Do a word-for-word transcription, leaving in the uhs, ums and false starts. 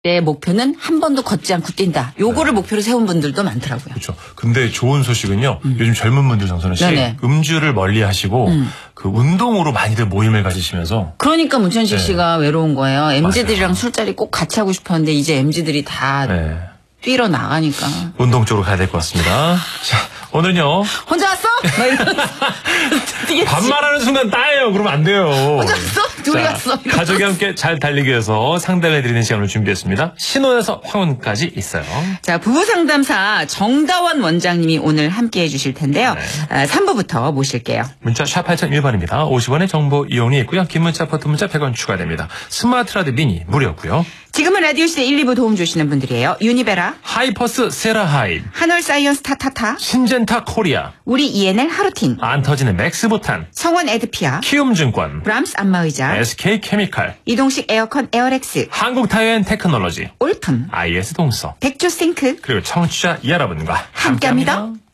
내 목표는 한 번도 걷지 않고 뛴다. 요거를 네. 목표로 세운 분들도 많더라고요. 그렇죠. 근데 좋은 소식은요. 음. 요즘 젊은 분들 정선우 씨 네네. 음주를 멀리 하시고 음. 그 운동으로 많이들 모임을 가지시면서 그러니까 문천식 네. 씨가 외로운 거예요. 엠지들이랑 술자리 꼭 같이 하고 싶었는데 이제 엠지들이 다 네. 뛰러 나가니까. 운동 쪽으로 가야 될 것 같습니다. 자, 오늘은요. 혼자 왔어? 막 이러면서. 반말하는 순간 따예요. 그러면 안 돼요. 혼자 왔어? 둘이 자, 왔어? 가족이 함께 잘 달리기 위해서 상담해드리는 시간을 준비했습니다. 신혼에서 황혼까지 있어요. 자, 부부상담사 정다원 원장님이 오늘 함께 해주실 텐데요. 네. 아, 삼 부부터 모실게요. 문자 샵 팔공공일 번입니다. 오십 원의 정보 이용이 있고요. 긴 문자, 포트 문자 백 원 추가됩니다. 스마트 라디오 미니 무료고요. 지금은 라디오 시대 일, 이 부 도움 주시는 분들이에요. 유니베라, 하이퍼스 세라하임, 한올 사이언스 타타타, 신젠타 코리아, 우리 이엔엘 하루틴, 안 터지는 맥스부탄, 성원 에드피아, 키움증권, 브람스 안마의자, 에스케이케미칼, 이동식 에어컨 에어렉스, 한국타이어앤테크놀로지, 올품, 아이에스 동서, 백조 싱크, 그리고 청취자 여러분과 함께합니다. 함께합니다.